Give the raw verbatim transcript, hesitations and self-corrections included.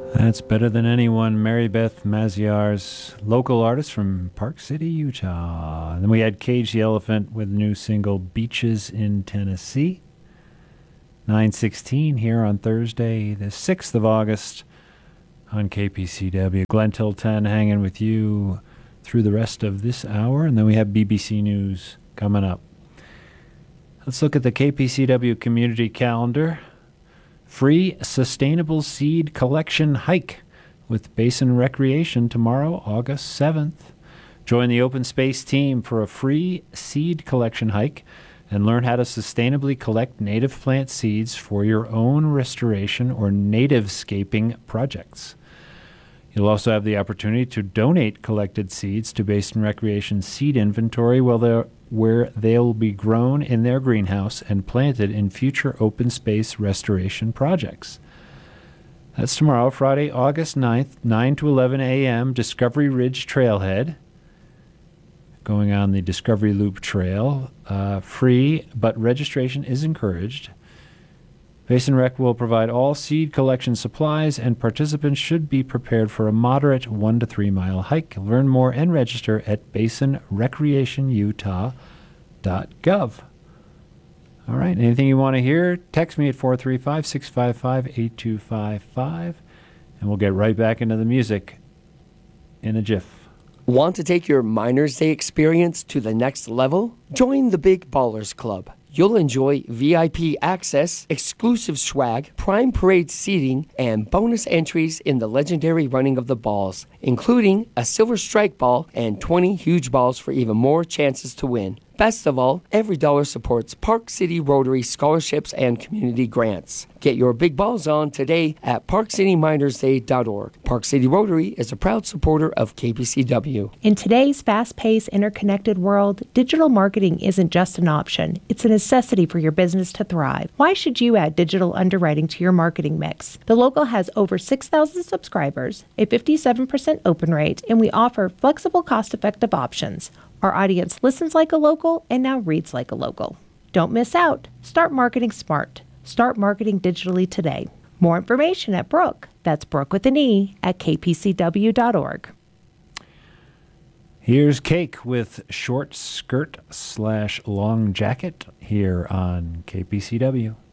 That's Better Than Anyone, Mary Beth Maziar's local artist from Park City, Utah. And then we had Cage the Elephant with the new single Beaches in Tennessee. nine sixteen here on Thursday, the sixth of August on K P C W. Glenn Tilton hanging with you through the rest of this hour, and then we have B B C News coming up. Let's look at the K P C W community calendar. Free Sustainable Seed Collection Hike with Basin Recreation tomorrow, August seventh. Join the Open Space team for a free seed collection hike and learn how to sustainably collect native plant seeds for your own restoration or native-scaping projects. You'll also have the opportunity to donate collected seeds to Basin Recreation Seed Inventory while they're where they'll be grown in their greenhouse and planted in future open space restoration projects. That's tomorrow, Friday, August ninth, nine to eleven a.m., Discovery Ridge Trailhead, going on the Discovery Loop Trail. Uh, free, but registration is encouraged. Basin Rec will provide all seed collection supplies, and participants should be prepared for a moderate one to three mile hike. Learn more and register at basin recreation utah dot gov. All right, anything you want to hear, text me at four three five, six five five, eight two five five, and we'll get right back into the music in a jiff. Want to take your Miners Day experience to the next level? Join the Big Ballers Club. You'll enjoy V I P access, exclusive swag, prime parade seating, and bonus entries in the legendary running of the balls, including a silver strike ball and twenty huge balls for even more chances to win. Best of all, every dollar supports Park City Rotary scholarships and community grants. Get your big balls on today at park city miners day dot org. Park City Rotary is a proud supporter of K P C W. In today's fast-paced, interconnected world, digital marketing isn't just an option. It's a necessity for your business to thrive. Why should you add digital underwriting to your marketing mix? The Local has over six thousand subscribers, a fifty-seven percent open rate, and we offer flexible, cost-effective options. Our audience listens like a local and now reads like a local. Don't miss out. Start marketing smart. Start marketing digitally today. More information at Brooke, that's Brooke with an E, at k p c w dot org. Here's Cake with Short Skirt slash Long Jacket here on K P C W.